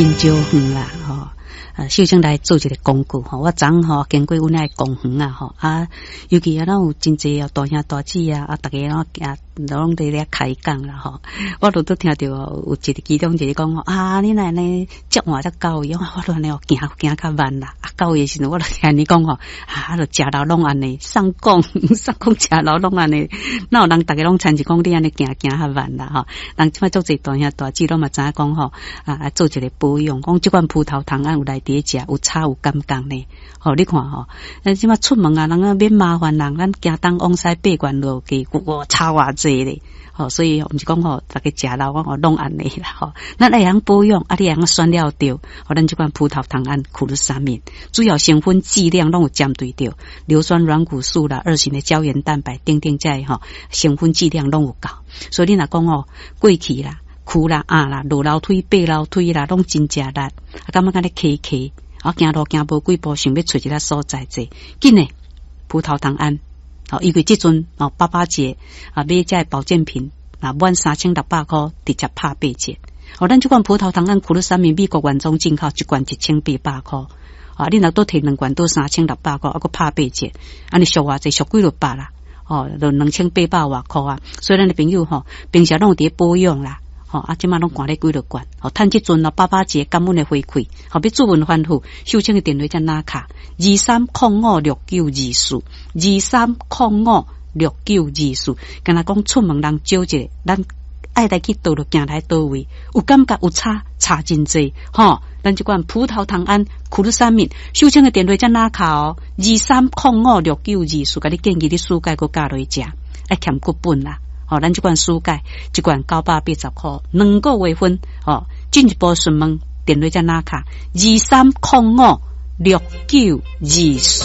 因椒园啦，首先来做一个广告我昨经过阮那公园尤其咱有真济大兄大姊大家拢在咧开讲啦我都听到有一个其中一个讲你奶奶接我只狗伊我都安尼行较慢啦狗的时阵我都听你讲就食老拢安尼上讲食老拢安尼哪有人大家拢参一讲你安尼行较慢啦人即摆做侪大兄大姊拢嘛知影讲做一个保养讲即款葡萄糖有来伫食有差有感觉呢你看咱即摆出门人免麻烦人咱行东往西八关路去差偌济咧所以毋是讲大家食老拢安尼啦咱会晓保养你会晓选了着咱即款葡萄糖胺苦鲁沙敏主要成分剂量拢有针对着硫酸软骨素啦二型的胶原蛋白等等这成分剂量拢有够所以你若讲过去啦苦啦啦落楼梯爬楼梯啦拢真食力感觉咧骑行路行无几步想要找一个所在坐紧诶葡萄糖胺因为即阵爸爸节买这保健品满3600块直接拍8折咱即款葡萄糖胺苦鲁沙敏美国原装进口一罐1800块你若多摕2罐都3600块还佫拍8折安尼俗偌济俗几落百啦就2800外块所以咱的朋友平时拢有伫保养啦即马拢管咧几落罐趁即阵爸爸节感恩的回馈要注文反复收请的电话才拿卡2305692423056924敢若讲出门人少者咱爱来去倒落行来倒位有感觉有差真济咱即款葡萄糖胺苦鲁沙敏收请的电话才拿卡23056924甲你建议你暑假佫加落去食爱欠骨本啦咱即款暑假一罐980块2个月份进一步询问电话才拿卡23056924